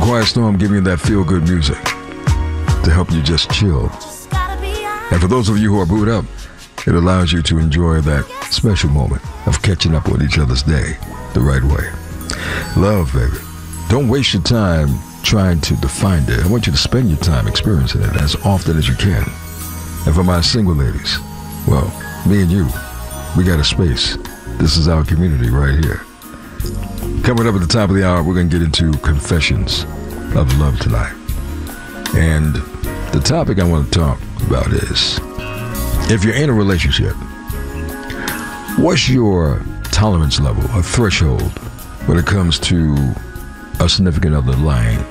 Quiet Storm giving you that feel-good music to help you just chill. And for those of you who are booed up, it allows you to enjoy that special moment of catching up with each other's day the right way. Love, baby. Don't waste your time trying to define it. I want you to spend your time experiencing it as often as you can. And for my single ladies, well, me and you, we got a space. This is our community right here. Coming up at the top of the hour, we're going to get into confessions of love tonight. And the topic I want to talk about is, if you're in a relationship, what's your tolerance level, a threshold, when it comes to a significant other lying